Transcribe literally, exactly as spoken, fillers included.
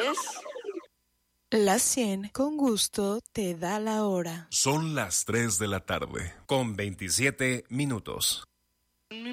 es La cien con gusto te da la hora. Son las tres de la tarde, con veintisiete minutos.